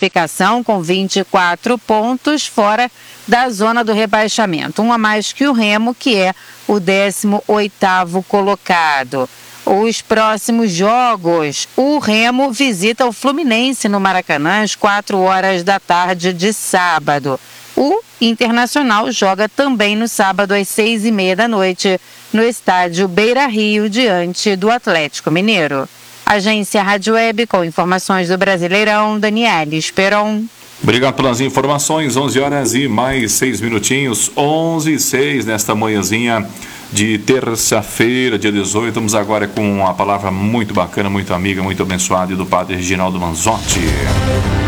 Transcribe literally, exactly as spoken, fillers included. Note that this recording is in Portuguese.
classificação com vinte e quatro pontos, fora da zona do rebaixamento. Um a mais que o Remo, que é o décimo oitavo colocado. Os próximos jogos, o Remo visita o Fluminense no Maracanã às quatro horas da tarde de sábado. O Internacional joga também no sábado às seis e meia da noite no estádio Beira Rio, diante do Atlético Mineiro. Agência Rádio Web com informações do Brasileirão, Daniele Esperon. Obrigado pelas informações, onze horas e mais seis minutinhos, onze e seis nesta manhãzinha de terça-feira, dia dezoito. Estamos agora com uma palavra muito bacana, muito amiga, muito abençoada e do Padre Reginaldo Manzotti.